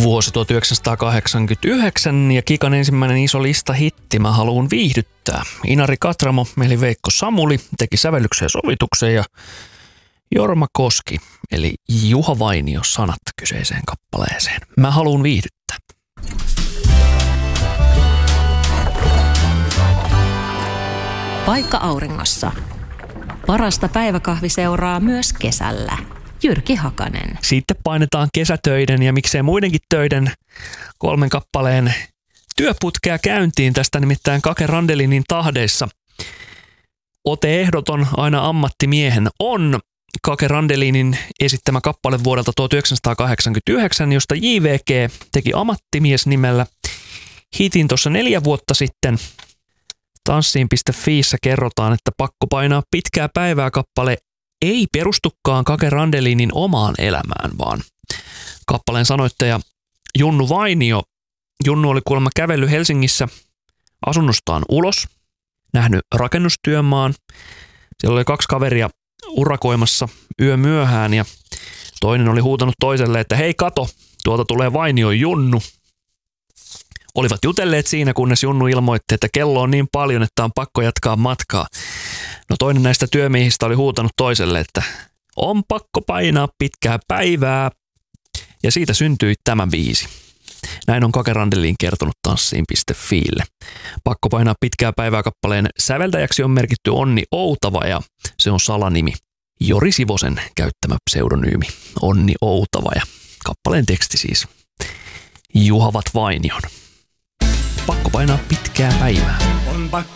Vuosi 1989 ja Kikan ensimmäinen iso listahitti Mä haluun viihdyttää. Inari Katramo, eli Veikko Samuli, teki sävellyksen ja sovituksen ja Jorma Koski, eli Juha Vainio sanat kyseiseen kappaleeseen. Mä haluun viihdyttää. Paikka auringossa. Parasta päiväkahviseuraa myös kesällä. Jyrki Hakanen. Sitten painetaan kesätöiden ja miksei muidenkin töiden 3 kappaleen työputkea käyntiin tästä nimittäin Kake Randelinin tahdeissa. Ote ehdoton aina ammattimiehen on Kake Randelinin esittämä kappale vuodelta 1989, josta JVG teki Ammattimies nimellä hitin tuossa 4 vuotta sitten. Tanssiin.fiissä kerrotaan, että Pakko painaa pitkää päivää kappale ei perustukaan Kake Randelinin omaan elämään, vaan kappaleen sanoittaja Junnu Vainio. Junnu oli kuulemma kävellyt Helsingissä asunnostaan ulos, nähnyt rakennustyömaan. Siellä oli 2 kaveria urakoimassa yömyöhään ja toinen oli huutanut toiselle, että hei kato, tuolta tulee Vainion Junnu. Olivat jutelleet siinä, kunnes Junnu ilmoitti, että kello on niin paljon, että on pakko jatkaa matkaa. No toinen näistä työmiehistä oli huutanut toiselle, että on pakko painaa pitkää päivää. Ja siitä syntyi tämä biisi. Näin on Kake Randelin kertonut tanssiin.fiille. Pakko painaa pitkää päivää kappaleen säveltäjäksi on merkitty Onni Outava ja se on salanimi. Jori Sivosen käyttämä pseudonyymi Onni Outava ja kappaleen teksti siis Juhavat Vainion. Pakko painaa pitkää päivää. On pakko